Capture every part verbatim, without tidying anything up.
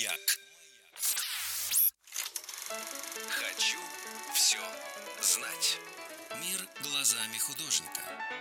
Маяк. Хочу все знать. Мир глазами художника.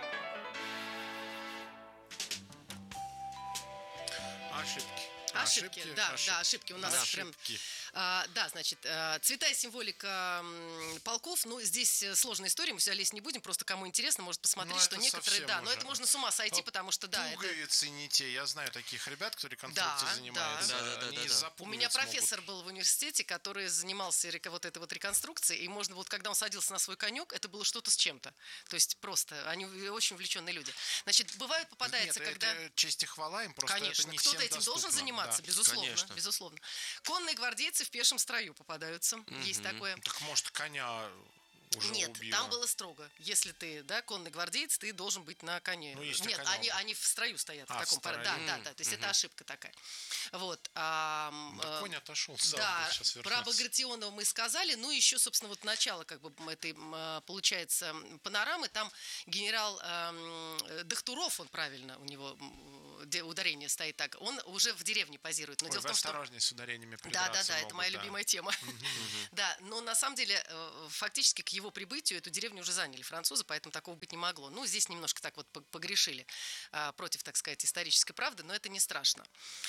Ошибки. Ошибки, Ошибки, да, ошибки. да, ошибки у нас Да, прям. ошибки. А, да, значит, а, цвета и символика м, полков, ну, здесь э, сложная история, мы сюда лезть не будем, просто кому интересно, может посмотреть, Ну, что это некоторые, совсем да, но уже. это можно с ума сойти, Ну, потому что, да, это... Пуговицы не те. Я знаю таких ребят, которые конструкцией Да, занимаются. да. Да, да, Они да, да. из-за У меня пуговиц профессор могут. был в университете, который занимался река- вот этой вот реконструкцией, и можно вот, когда он садился на свой конек, это было что-то с чем-то. То есть просто, они очень увлеченные люди. Значит, бывает, попадается, Нет, когда... это честь и хвала им, просто Конечно, это не кто-то всем этим доступно. должен заниматься, Да. безусловно, Конечно. безусловно. Конные гвардейцы в пешем строю попадаются, есть такое. Так может коня уже Нет, убило? там было строго. Если ты, да, конный гвардеец, ты должен быть на коне. Ну, если Нет, коня они, убил. они в строю стоят. А, в в таком пор- строю. Да, да, да. То есть это ошибка такая. Вот. а, м, Да э, конь отошел сам. Да, сейчас про вернется. Багратионова мы сказали. Ну, еще, собственно, вот начало, как бы, этой, м, э, получается, м, панорамы. Там генерал эм, э, Дахтуров, он правильно, у него м, где ударение стоит так, он уже в деревне позирует. Но Ой, дело в вы том, что... осторожнее с ударениями Да, да, придраться да, это могут, моя да. любимая тема. Да, но на самом деле, э, фактически к его прибытию эту деревню уже заняли французы, поэтому такого быть не могло. Ну, здесь немножко так вот погрешили а, против, так сказать, исторической правды, но это не страшно.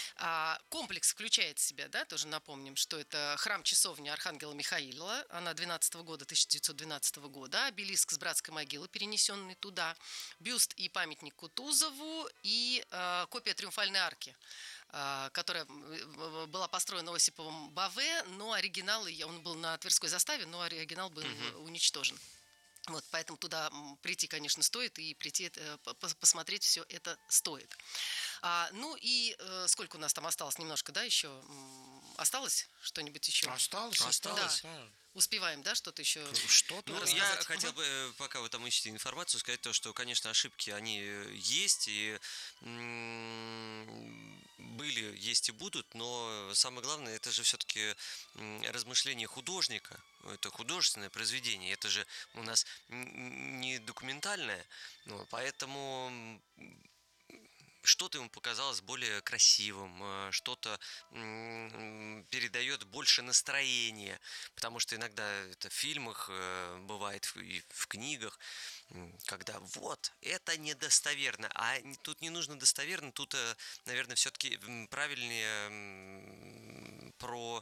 А, комплекс включает в себя, да, тоже напомним, что это храм-часовня Архангела Михаила, она двенадцатого года, тысяча девятьсот двенадцатого года, обелиск с братской могилы, перенесенный туда, бюст и памятник Кутузову и а, копия триумфальной арки, которая была построена Осиповым Баве, но оригинал, он был на Тверской заставе, но оригинал был uh-huh. уничтожен. Вот, поэтому туда прийти, конечно, стоит, и прийти, посмотреть все это стоит. А, ну и э, сколько у нас там осталось? Немножко, да, еще? Осталось что-нибудь еще? Осталось? Осталось. Да. Успеваем, да, что-то еще? Что-то Ну, рассказать? я хотел бы, пока вы там ищете информацию, сказать то, что, конечно, ошибки, они есть, и м- были, есть и будут, но самое главное, это же все-таки размышление художника, это художественное произведение, это же у нас не документальное, ну, поэтому... Что-то ему показалось более красивым, что-то передает больше настроения, потому что иногда это в фильмах бывает и в книгах, когда вот, это недостоверно, а тут не нужно достоверно, тут, наверное, все-таки правильнее про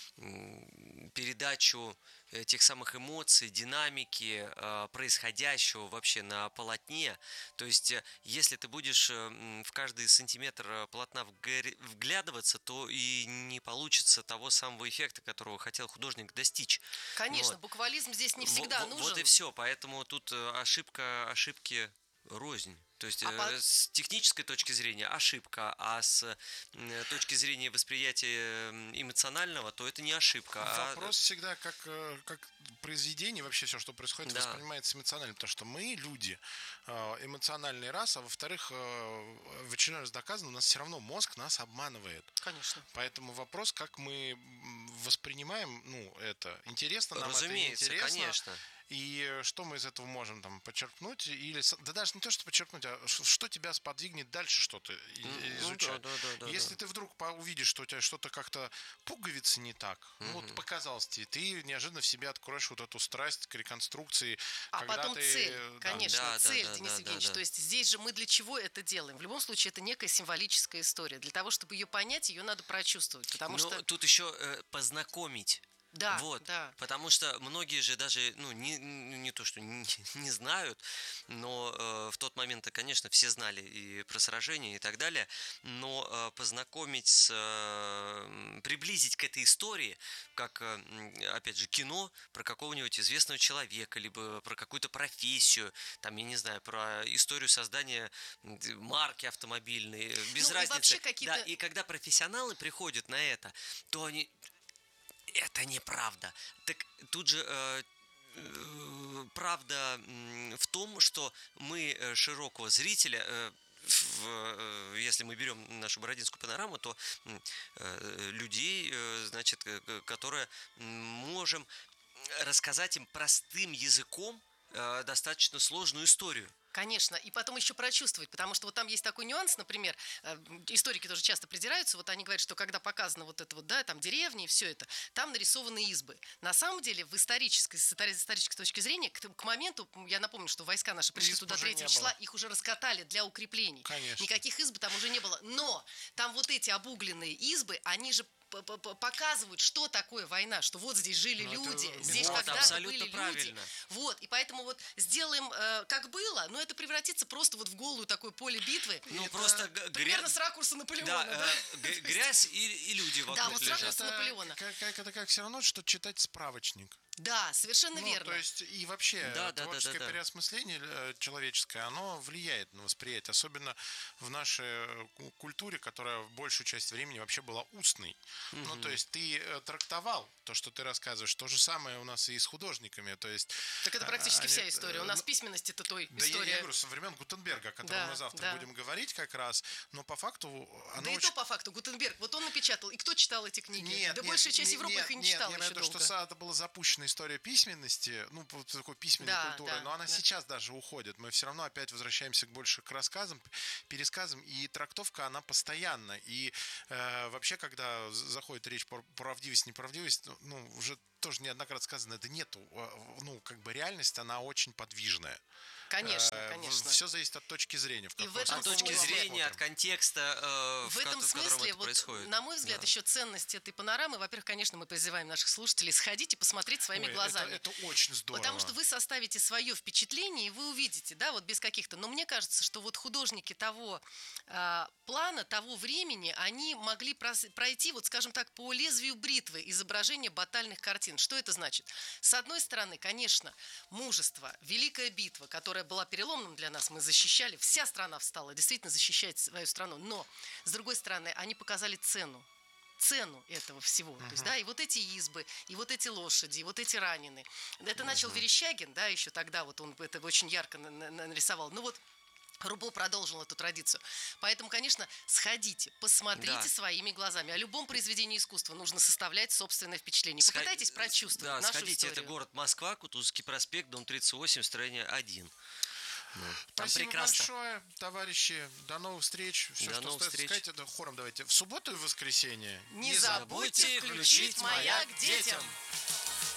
передачу тех самых эмоций, динамики происходящего вообще на полотне. То есть, если ты будешь в каждый сантиметр полотна вглядываться, то и не получится того самого эффекта, которого хотел художник достичь. Конечно, вот. Буквализм здесь не всегда вот, нужен. Вот и все, поэтому тут ошибка, ошибки рознь. То есть а э, по... с технической точки зрения ошибка, а с э, точки зрения восприятия эмоционального, то это не ошибка. Вопрос а... всегда, как, как произведение, вообще все, что происходит, да. воспринимается эмоционально. Потому что мы люди, эмоциональный раз, а во-вторых, в очередной раз доказано, у нас все равно мозг нас обманывает. Конечно. Поэтому вопрос, как мы воспринимаем, ну, это интересно нам, Разумеется, это интересно. Конечно. И что мы из этого можем там подчеркнуть, или да даже не то, что подчеркнуть, а что тебя сподвигнет дальше что-то изучать. Ну, да, да, да, Если да. ты вдруг увидишь, что у тебя что-то как-то пуговицы не так, mm-hmm. ну вот показалось тебе, ты неожиданно в себе откроешь вот эту страсть к реконструкции. А когда потом ты... цель, да. конечно, да, цель, да, Денис да, Евгеньевич. да, да. То есть здесь же мы для чего это делаем? В любом случае это некая символическая история. Для того, чтобы ее понять, ее надо прочувствовать, потому Но что... тут еще э, познакомить. Да, вот, да. Потому что многие же даже, ну, не, не то, что не, не знают, но э, в тот момент, конечно, все знали и про сражения и так далее, но э, познакомить с, э, приблизить к этой истории, как, э, опять же, кино про какого-нибудь известного человека, либо про какую-то профессию, там, я не знаю, про историю создания марки автомобильной, без ну, разницы. И, какие-то... да, и когда профессионалы приходят на это, то они... Это неправда. Так тут же э, э, правда э, в том, что мы широкого зрителя, э, в, э, если мы берем нашу бородинскую панораму, то э, людей, э, значит, э, которые можем рассказать им простым языком э, достаточно сложную историю. Конечно, и потом еще прочувствовать, потому что вот там есть такой нюанс, например, историки тоже часто придираются, вот они говорят, что когда показано вот это вот, да, там деревни и все это, там нарисованы избы. На самом деле, в исторической, с исторической точки зрения, к, к моменту, я напомню, что войска наши пришли изб туда третьего числа, их уже раскатали для укреплений. Конечно. Никаких изб там уже не было. Но там вот эти обугленные избы, они же показывают, что такое война, что вот здесь жили ну, люди, здесь вот, когда-то были правильно. люди. Вот, и поэтому вот сделаем, э, как было, но это превратится просто вот в голую такое поле битвы. Ну, это, просто примерно грязь, с ракурса Наполеона. Да, да? Э, грязь и, и люди вокруг да, вот лежат. с ракурса Наполеона. Как, как, это как все равно, что читать справочник. Да, совершенно ну, верно. То есть и вообще да, творческое да, да, да, переосмысление человеческое, оно влияет на восприятие, особенно в нашей культуре, которая в большую часть времени вообще была устной. Угу. Ну, то есть ты трактовал то, что ты рассказываешь. То же самое у нас и с художниками. То есть, так это практически они, вся история. У нас письменность это той да история. Я, я говорю, со времен Гутенберга, о котором да, мы завтра да. будем говорить как раз. Но по факту оно да очень... и то по факту. Гутенберг, вот он напечатал. И кто читал эти книги? Нет, да нет, большая часть нет, Европы нет, их и не нет, читала я еще имею в виду, долго. что это была запущена история письменности, ну, такой письменной да, культуры, да, но она да. сейчас даже уходит. Мы все равно опять возвращаемся больше к рассказам, пересказам, и трактовка, она постоянна. И э, вообще, когда заходит речь про правдивость, неправдивость, ну, уже тоже неоднократно сказано, это нету, ну, как бы реальность, она очень подвижная. Конечно, конечно. Все зависит от точки зрения. В и в этом от точки зрения, от контекста, э, в, в этом в смысле, котором это вот, происходит. На мой взгляд, да. еще ценность этой панорамы, во-первых, конечно, мы призываем наших слушателей сходить и посмотреть своими Ой, глазами. Это, это очень здорово. Потому что вы составите свое впечатление, и вы увидите, да, вот без каких-то... Но мне кажется, что вот художники того э, плана, того времени, они могли прос- пройти, вот скажем так, по лезвию бритвы изображения батальных картин. Что это значит? С одной стороны, конечно, мужество, великая битва, которая была переломным для нас, мы защищали, вся страна встала, действительно защищать свою страну, но, с другой стороны, они показали цену, цену этого всего. Uh-huh. То есть, да, и вот эти избы, и вот эти лошади, и вот эти раненые. Это uh-huh. начал Верещагин, да, еще тогда вот он это очень ярко нарисовал. Ну вот, Рубо продолжил эту традицию. Поэтому, конечно, сходите, посмотрите да. своими глазами. О любом произведении искусства нужно составлять собственное впечатление. Сход... Попытайтесь прочувствовать да, нашу сходите, историю. Это город Москва, Кутузовский проспект, дом тридцать восемь, строение один. Ну, там Спасибо прекрасно. большое, товарищи. До новых встреч. Все, До что стоит встреч. сказать, это хором давайте. В субботу и в воскресенье. Не, Не забудьте включить «Маяк детям».